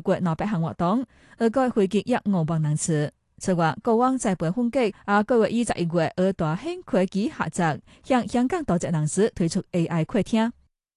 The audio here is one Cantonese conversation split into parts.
國腦白行活動，而該會結約5萬人次。此外，過往在培訓局9月21日而大興科技合作，向香港多隻人士推出 AI 課程。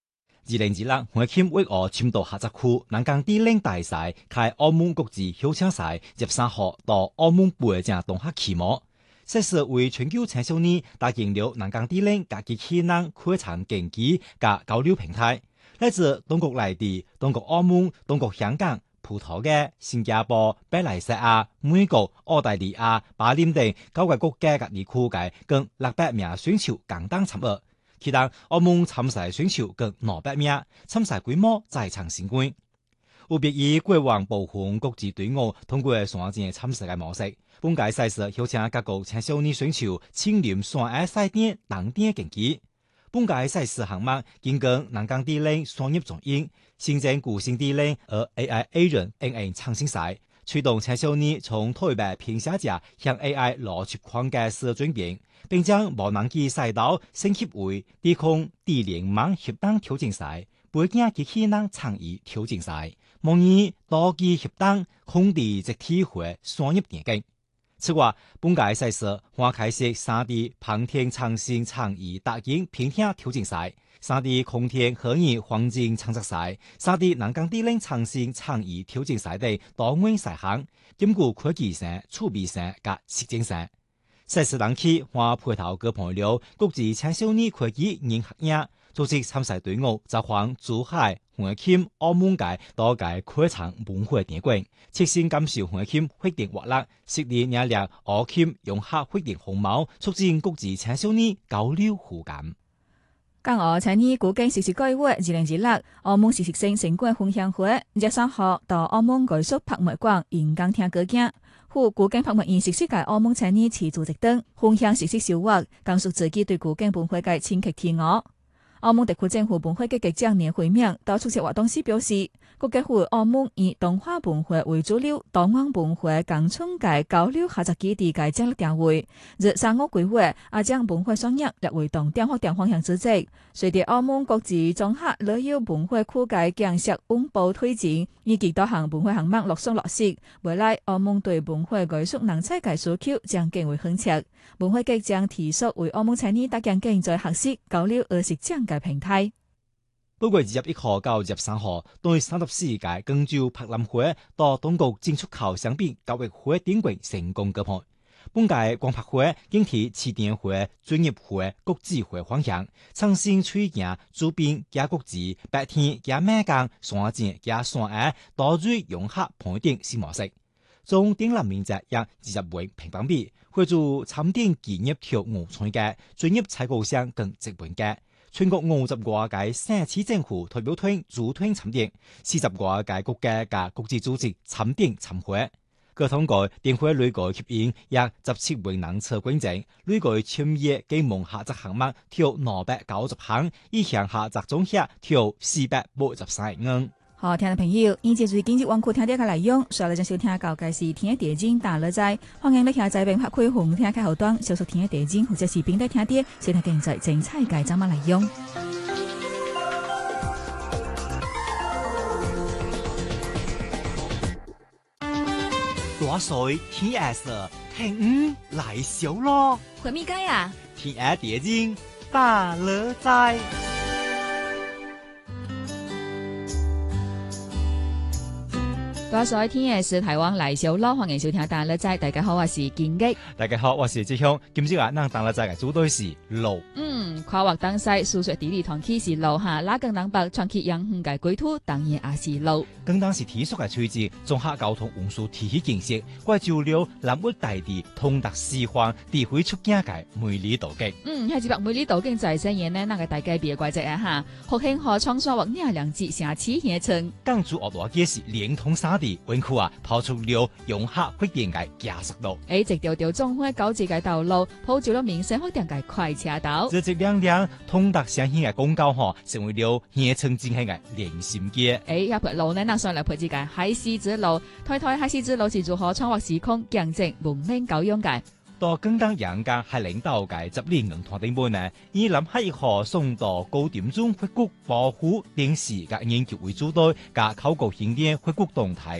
2026華謙為我簽到合作區南港地嶺大賽開澳門國際曉青賽13號到澳門北正東客啟幕。賽事為全球青少年搭建了南港地嶺家己氣囊課程競技加交流平台，來自中國內地、中國澳門、中國香港、葡萄牙、新加坡、馬來西亞、美國、澳大利亞、巴林等9個國家地區嘅共600名選手共同參與。其中澳門參賽選手共200名，參賽規模再創新高。有別於過往部分國際隊伍通過山澗參賽嘅模式，本屆賽事邀請各國青少年選手親臨山崖賽點當點競技。本屆賽事項目經過南港地嶺商業中心、新增固性地嶺和 AI Agent NN 創新賽，驅動青少年從台北拼寫者向 AI 邏輯框架式轉變，並將無人機賽道升級為低空地聯網協同挑戰賽、背景機器人創意挑戰賽、模擬多機協同空地集體會商業電競。此外，本屆賽事還開設3D 航天創新創意大型平台挑戰賽、3D 空天虛擬環境創作賽、3D 南港地嶺創新創意挑戰賽等多元賽項，兼顧科技性、儲備性及實踐性。賽事當期還配套舉辦了國際青少年科技人合影，組織參賽隊伍走訪珠海、華謙、澳門界多屆課程文化點館，切身感受華謙活動活力，實地領略澳謙融合活動風貌，促進國際青少年交流互感。 港澳青年古今時事計劃2026澳門時事性成果分享會13號到澳門藝術博物館演講廳舉行，赴古今博物院實施界澳門青年持組織等分享實施收穫，講述自己對古今文化嘅深刻體悟。澳門特區政府文化局局長連惠明到出席活動時表示，國家赴澳門以動畫文化為主流，檔案文化共創界交流合作基地嘅戰略定位，日3個規劃也將文化雙業列為重點發展方向之一。隨着澳門國際綜合旅遊文化區嘅建設穩步推進，以及多項文化項目陸續落實，未來澳門對文化藝術人才嘅需求將更為懇切。文化局將提速為澳門青年搭建更在學習交流而實踐嘅平台。 本月21號到23號，對34屆廣州博覽會到中國進出口商品交易會點櫃成功舉辦。本屆廣博會經提起點會、專業會、國際會方向，創新推進周邊加國際、白天加美港、山澗加山崖多類融合配點新模式。從展覽面積約20萬平方米，會做參展企業條5寸嘅專業採購商更直本嘅。全國50多個省市政府代表團組團參展，40多個國家及國際組織參展參會。據統計，展會累計吸引約17萬人次觀眾，累計簽約結盟合作項目超290項，意向合作總額超483億元。 好，聽眾朋友，以前最近日網課聽啲嘅內容，所以將收聽到嘅是聽地經大樂在，歡迎你下載並拍開紅聽開後端，搜索聽地經或者是並帶聽啲，收聽更在精彩嘅節目內容。 大水天下事，聽來小咯。 回咪街啊？ 聽地經大樂在。 多數天嘅是台灣來小咯，歡迎收聽大樂在。大家好，我是建吉。 大家好，我是志雄。今朝啊，咱大樂在嘅主題是路。 跨越東西，數學地理團體是路哈，拉更南北傳奇洋園嘅歸途，當然也是路。 更當是體縮嘅趨勢，綜合交通運輸體系建設，關注了南北大地通達四方，地會出境嘅美麗島徑。 喺這北美麗島徑在這年呢，那個大概別怪隻啊哈，福興河創沙或廿兩節城市現稱。 港珠澳大街是連通三地，運庫啊跑出了融合發展嘅加速度。 直條條中華高捷嘅道路，鋪就了民生發展嘅快車道。 這兩輛通達相牽嘅公交河，成為了現稱正係嘅連線街。 一條路呢，上來配置嘅海獅子路，台海獅子路是如何創劃時空，見證文明教養嘅。 到更當人家係領導嘅執連銀團頂本呢，以南海一號送到高點鐘發局保護電視嘅研究為主導，加考古現點發局動態。